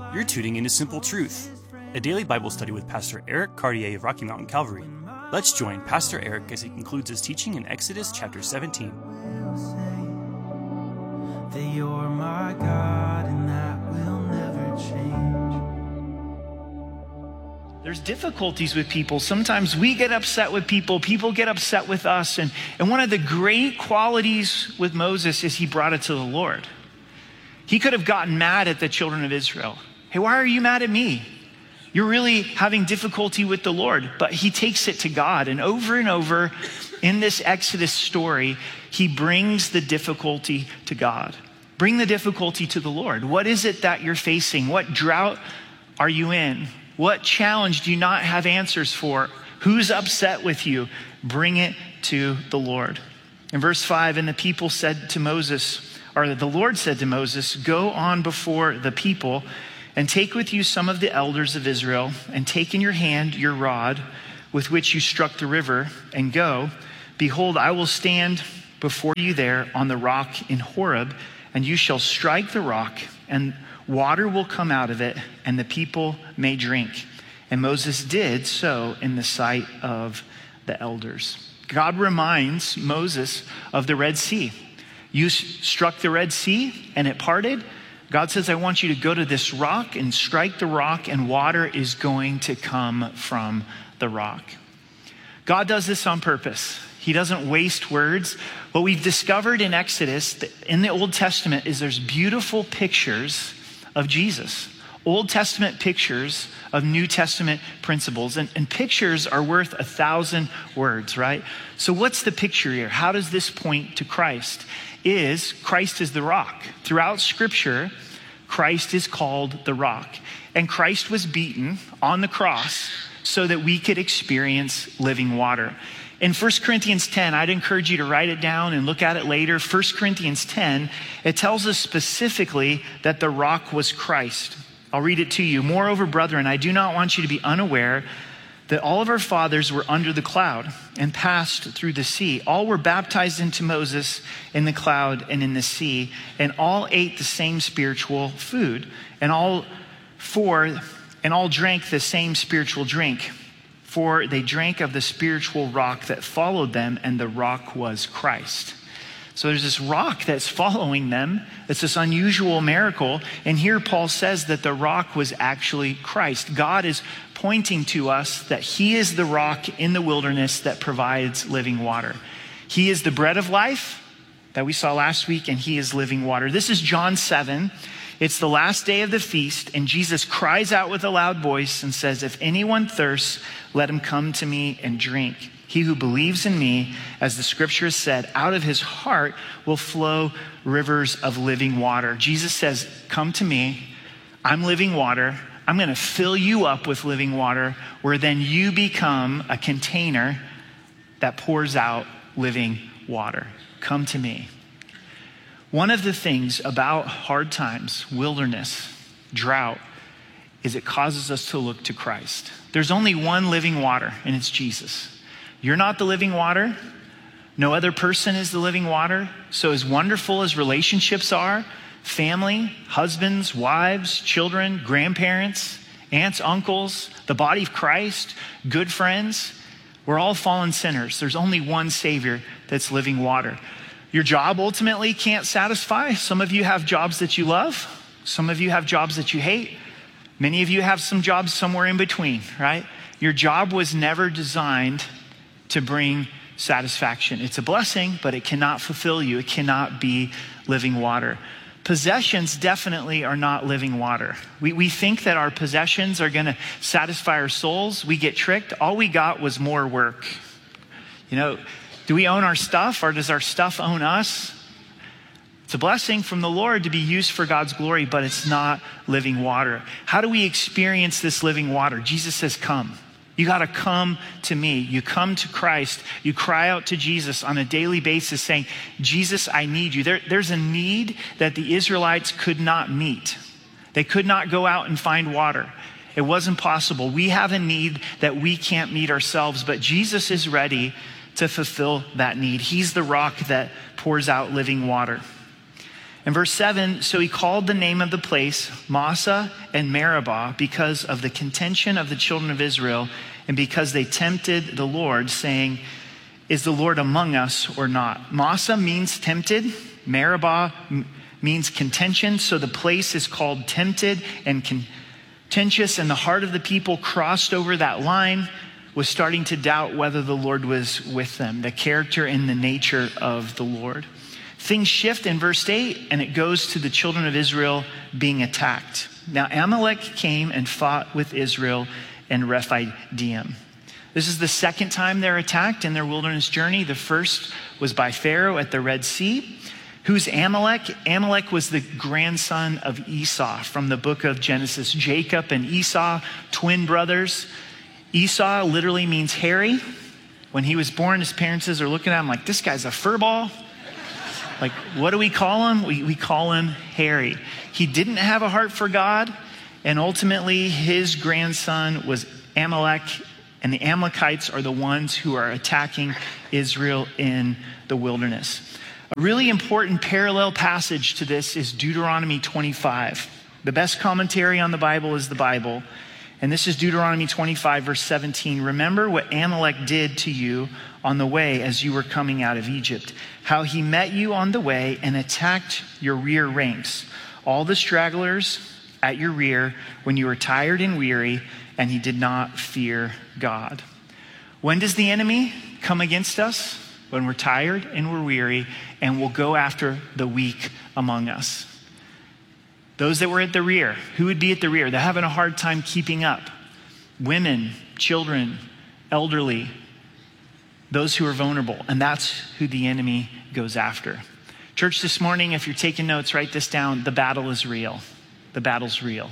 You're tuning into Simple Truth, a daily Bible study with Pastor Eric Cartier of Rocky Mountain Calvary. Let's join Pastor Eric as he concludes his teaching in Exodus chapter 17. That you're my God and that will never change. There's difficulties with people. Sometimes we get upset with people. People get upset with us. And one of the great qualities with Moses is he brought it to the Lord. He could have gotten mad at the children of Israel. Hey, why are you mad at me? You're really having difficulty with the Lord. But he takes it to God. And over in this Exodus story, he brings the difficulty to God. Bring the difficulty to the Lord. What is it that you're facing? What drought are you in? What challenge do you not have answers for? Who's upset with you? Bring it to the Lord. In verse 5, and the people said to Moses, or the Lord said to Moses, go on before the people and take with you some of the elders of Israel, and take in your hand your rod with which you struck the river, and go. Behold, I will stand before you there on the rock in Horeb, and you shall strike the rock, and water will come out of it, and the people may drink. And Moses did so in the sight of the elders. God reminds Moses of the Red Sea. You struck the Red Sea, and it parted. God says, I want you to go to this rock and strike the rock, and water is going to come from the rock. God does this on purpose. He doesn't waste words. What we've discovered in Exodus, in the Old Testament, is there's beautiful pictures of Jesus. Old Testament pictures of New Testament principles. And pictures are worth 1,000 words, right? So what's the picture here? How does this point to Christ? Christ is the rock. Throughout Scripture, Christ is called the rock. And Christ was beaten on the cross so that we could experience living water. In 1 Corinthians 10, I'd encourage you to write it down and look at it later. 1 Corinthians 10, it tells us specifically that the rock was Christ. I'll read it to you. Moreover, brethren, I do not want you to be unaware that all of our fathers were under the cloud and passed through the sea. All were baptized into Moses in the cloud and in the sea, and all ate the same spiritual food, and all drank the same spiritual drink. For they drank of the spiritual rock that followed them, and the rock was Christ. So there's this rock that's following them. It's this unusual miracle. And here Paul says that the rock was actually Christ. God is pointing to us that he is the rock in the wilderness that provides living water. He is the bread of life that we saw last week, and he is living water. This is John 7. It's the last day of the feast, and Jesus cries out with a loud voice and says, if anyone thirsts, let him come to me and drink. He who believes in me, as the scripture has said, out of his heart will flow rivers of living water. Jesus says, come to me. I'm living water. I'm going to fill you up with living water, where then you become a container that pours out living water. Come to me. One of the things about hard times, wilderness, drought, is it causes us to look to Christ. There's only one living water, and it's Jesus. You're not the living water. No other person is the living water. So as wonderful as relationships are, family, husbands, wives, children, grandparents, aunts, uncles, the body of Christ, good friends, we're all fallen sinners. There's only one Savior that's living water. Your job ultimately can't satisfy. Some of you have jobs that you love. Some of you have jobs that you hate. Many of you have some jobs somewhere in between, right? Your job was never designed to bring satisfaction. It's a blessing, but it cannot fulfill you. It cannot be living water. Possessions definitely are not living water. We think that our possessions are going to satisfy our souls. We get tricked. All we got was more work. Do we own our stuff, or does our stuff own us? It's a blessing from the Lord to be used for God's glory, but it's not living water. How do we experience this living water? Jesus says, come. You got to come to me. You come to Christ. You cry out to Jesus on a daily basis saying, Jesus, I need you. There's a need that the Israelites could not meet. They could not go out and find water. It wasn't possible. We have a need that we can't meet ourselves, but Jesus is ready to fulfill that need. He's the rock that pours out living water. In verse 7, so he called the name of the place Massah and Meribah because of the contention of the children of Israel and because they tempted the Lord, saying, is the Lord among us or not? Massah means tempted. Meribah means contention. So the place is called tempted and contentious, and the heart of the people crossed over that line, was starting to doubt whether the Lord was with them, the character and the nature of the Lord. Things shift in verse 8, and it goes to the children of Israel being attacked. Now Amalek came and fought with Israel in Rephidim. This is the second time they're attacked in their wilderness journey. The first was by Pharaoh at the Red Sea. Who's Amalek? Amalek was the grandson of Esau from the book of Genesis. Jacob and Esau, twin brothers. Esau literally means hairy. When he was born, his parents are looking at him like, this guy's a furball. Like, what do we call him? We call him hairy. He didn't have a heart for God, and ultimately his grandson was Amalek, and the Amalekites are the ones who are attacking Israel in the wilderness. A really important parallel passage to this is Deuteronomy 25. The best commentary on the Bible is the Bible. And this is Deuteronomy 25, verse 17. Remember what Amalek did to you on the way as you were coming out of Egypt, how he met you on the way and attacked your rear ranks, all the stragglers at your rear when you were tired and weary, and he did not fear God. When does the enemy come against us? When we're tired and we're weary, and we'll go after the weak among us. Those that were at the rear, who would be at the rear? They're having a hard time keeping up. Women, children, elderly, those who are vulnerable. And that's who the enemy goes after. Church, this morning, if you're taking notes, write this down. The battle is real. The battle's real.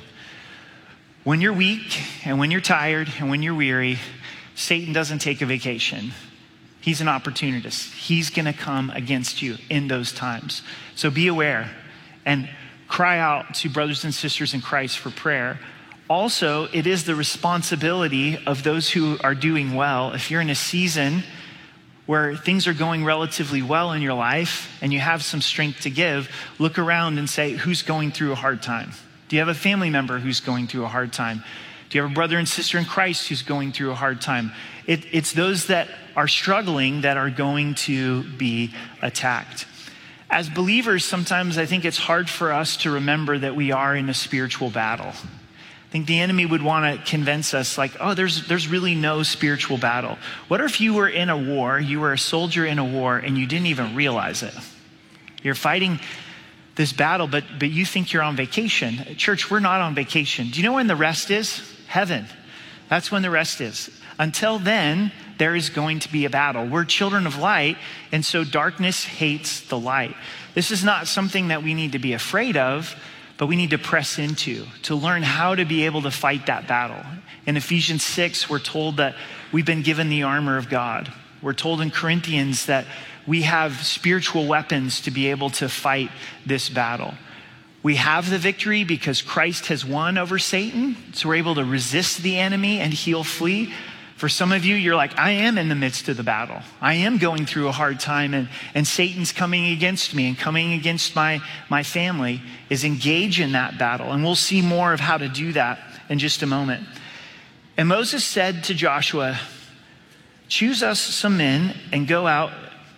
When you're weak and when you're tired and when you're weary, Satan doesn't take a vacation. He's an opportunist. He's going to come against you in those times. So be aware and cry out to brothers and sisters in Christ for prayer. Also, it is the responsibility of those who are doing well. If you're in a season where things are going relatively well in your life and you have some strength to give, look around and say, who's going through a hard time? Do you have a family member who's going through a hard time? Do you have a brother and sister in Christ who's going through a hard time? It's those that are struggling that are going to be attacked. As believers, sometimes I think it's hard for us to remember that we are in a spiritual battle. I think the enemy would want to convince us like, oh, there's really no spiritual battle. What if you were in a war, you were a soldier in a war, and you didn't even realize it? You're fighting this battle, but you think you're on vacation. Church, we're not on vacation. Do you know when the rest is? Heaven. That's when the rest is. Until then, there is going to be a battle. We're children of light, and so darkness hates the light. This is not something that we need to be afraid of, but we need to press into to learn how to be able to fight that battle. In Ephesians 6, we're told that we've been given the armor of God. We're told in Corinthians that we have spiritual weapons to be able to fight this battle. We have the victory because Christ has won over Satan, so we're able to resist the enemy and he'll flee. For some of you, you're like, I am in the midst of the battle. I am going through a hard time, and Satan's coming against me and coming against my family. Is engage in that battle. And we'll see more of how to do that in just a moment. And Moses said to Joshua, choose us some men and go out,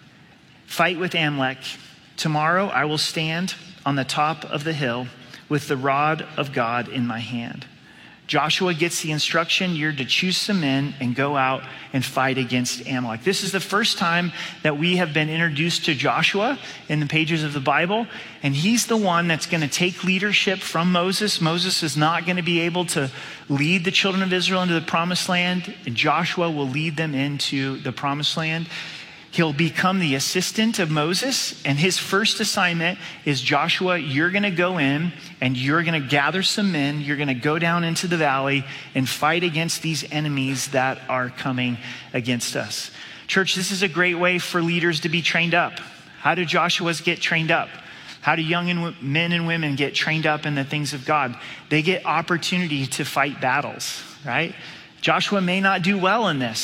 fight with Amalek. Tomorrow I will stand on the top of the hill with the rod of God in my hand. Joshua gets the instruction, you're to choose some men and go out and fight against Amalek. This is the first time that we have been introduced to Joshua in the pages of the Bible, and he's the one that's going to take leadership from Moses. Moses is not going to be able to lead the children of Israel into the promised land, and Joshua will lead them into the promised land. He'll become the assistant of Moses, and his first assignment is, Joshua, you're going to go in and you're going to gather some men. You're going to go down into the valley and fight against these enemies that are coming against us. Church, this is a great way for leaders to be trained up. How do Joshuas get trained up? How do young men and women get trained up in the things of God? They get opportunity to fight battles, right? Joshua may not do well in this.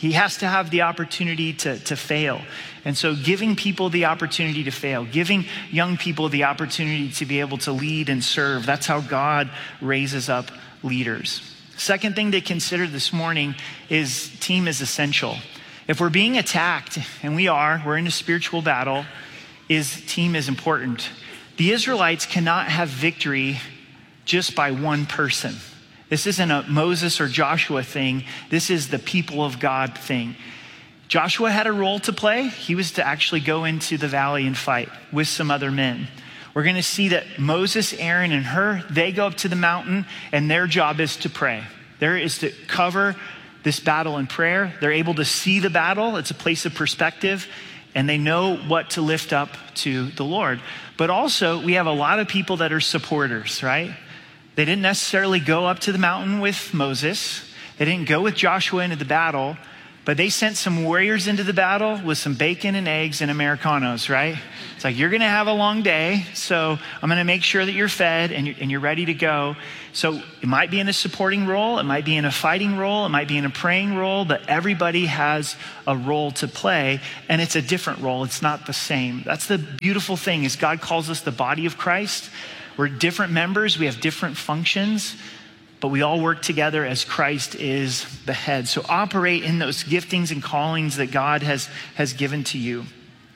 He has to have the opportunity to fail. And so giving people the opportunity to fail, giving young people the opportunity to be able to lead and serve, that's how God raises up leaders. Second thing to consider this morning is team is essential. If we're being attacked, and we're in a spiritual battle, team is important. The Israelites cannot have victory just by one person. This isn't a Moses or Joshua thing. This is the people of God thing. Joshua had a role to play. He was to actually go into the valley and fight with some other men. We're going to see that Moses, Aaron, and Hur, they go up to the mountain, and their job is to pray. There is to cover this battle in prayer. They're able to see the battle. It's a place of perspective, and they know what to lift up to the Lord. But also, we have a lot of people that are supporters, right? They didn't necessarily go up to the mountain with Moses. They didn't go with Joshua into the battle, but they sent some warriors into the battle with some bacon and eggs and Americanos, right? It's like, you're going to have a long day, so I'm going to make sure that you're fed and you're ready to go. So it might be in a supporting role, it might be in a fighting role, it might be in a praying role, but everybody has a role to play, and it's a different role. It's not the same. That's the beautiful thing, is God calls us the body of Christ. We're different members, we have different functions, but we all work together as Christ is the head. So operate in those giftings and callings that God has given to you.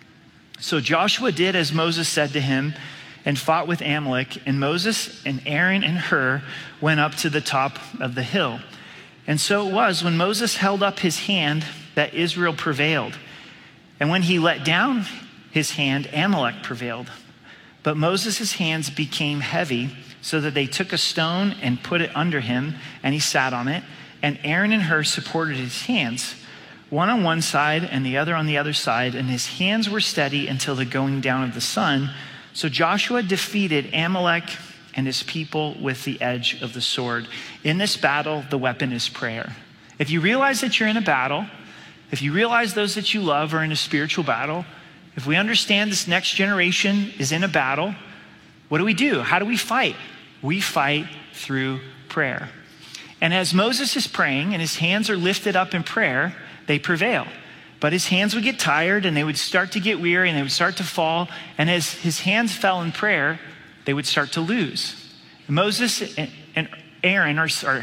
So Joshua did as Moses said to him and fought with Amalek, and Moses and Aaron and Hur went up to the top of the hill. And so it was when Moses held up his hand that Israel prevailed. And when he let down his hand, Amalek prevailed. But Moses' hands became heavy, so that they took a stone and put it under him, and he sat on it. And Aaron and Hur supported his hands, one on one side and the other on the other side, and his hands were steady until the going down of the sun. So Joshua defeated Amalek and his people with the edge of the sword. In this battle, the weapon is prayer. If you realize that you're in a battle, if you realize those that you love are in a spiritual battle, if we understand this next generation is in a battle, what do? How do we fight? We fight through prayer. And as Moses is praying and his hands are lifted up in prayer, they prevail. But his hands would get tired and they would start to get weary and they would start to fall. And as his hands fell in prayer, they would start to lose. Moses and Aaron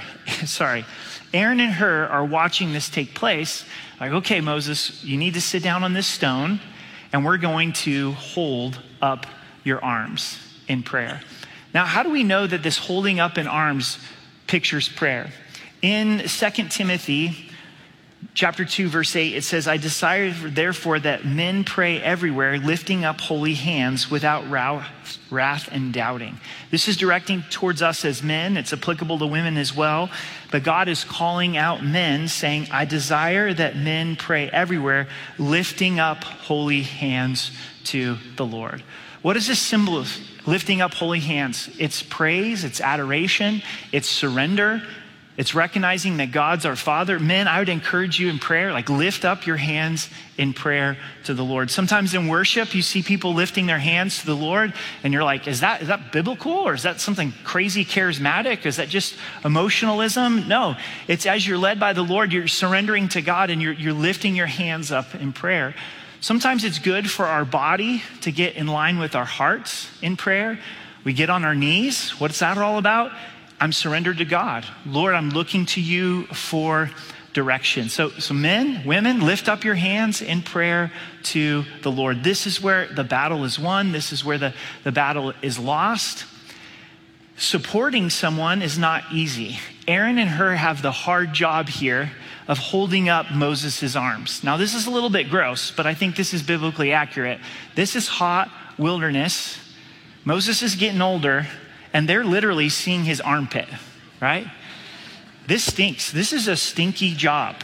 Aaron and Hur are watching this take place. Like, okay, Moses, you need to sit down on this stone and we're going to hold up your arms in prayer. Now, how do we know that this holding up in arms pictures prayer? In 2 Timothy chapter 2, verse 8, it says, I desire therefore that men pray everywhere, lifting up holy hands without wrath and doubting. This is directing towards us as men. It's applicable to women as well. But God is calling out men, saying, I desire that men pray everywhere, lifting up holy hands to the Lord. What is this symbol of lifting up holy hands? It's praise, it's adoration, it's surrender. It's recognizing that God's our Father. Men, I would encourage you in prayer, like lift up your hands in prayer to the Lord. Sometimes in worship, you see people lifting their hands to the Lord, and you're like, is that biblical, or is that something crazy charismatic? Is that just emotionalism? No, it's as you're led by the Lord, you're surrendering to God, and you're lifting your hands up in prayer. Sometimes it's good for our body to get in line with our hearts in prayer. We get on our knees. What's that all about? I'm surrendered to God. Lord, I'm looking to you for direction. So men, women, lift up your hands in prayer to the Lord. This is where the battle is won. This is where the battle is lost. Supporting someone is not easy. Aaron and Hur have the hard job here of holding up Moses' arms. Now, this is a little bit gross, but I think this is biblically accurate. This is hot wilderness. Moses is getting older, and they're literally seeing his armpit, right? This stinks. This is a stinky job.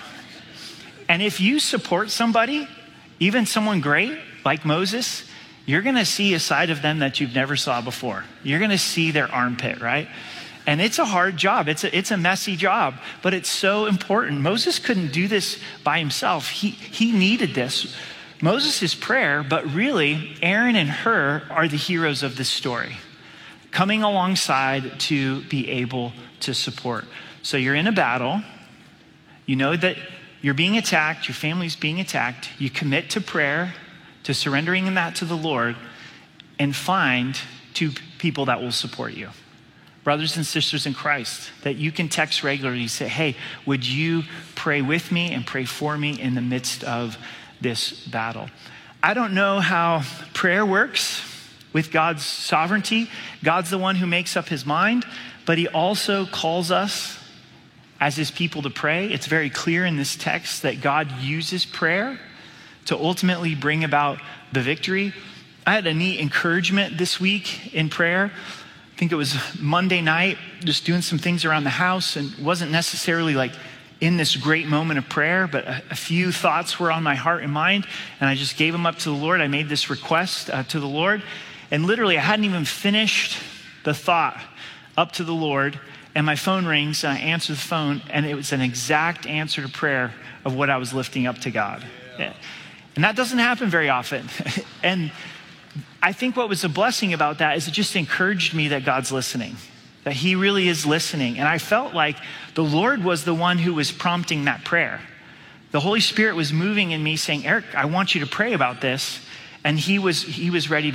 And if you support somebody, even someone great like Moses, you're going to see a side of them that you've never saw before. You're going to see their armpit, right? And it's a hard job. It's a messy job, but it's so important. Moses couldn't do this by himself. He needed this. Moses' prayer, but really Aaron and Hur are the heroes of this story, coming alongside to be able to support. So you're in a battle. You know that you're being attacked, your family's being attacked, you commit to prayer, to surrendering that to the Lord, and find 2 people that will support you. Brothers and sisters in Christ, that you can text regularly, say, hey, would you pray with me and pray for me in the midst of this battle? I don't know how prayer works with God's sovereignty. God's the one who makes up his mind, but he also calls us as his people to pray. It's very clear in this text that God uses prayer to ultimately bring about the victory. I had a neat encouragement this week in prayer. I think it was Monday night, just doing some things around the house, and wasn't necessarily like in this great moment of prayer, but a few thoughts were on my heart and mind, and I just gave them up to the Lord. I made this request to the Lord, and literally I hadn't even finished the thought up to the Lord, and my phone rings, and I answer the phone, and it was an exact answer to prayer of what I was lifting up to God. Yeah. And that doesn't happen very often. And I think what was a blessing about that is it just encouraged me that God's listening, that he really is listening. And I felt like the Lord was the one who was prompting that prayer. The Holy Spirit was moving in me saying, Eric, I want you to pray about this. And he was ready to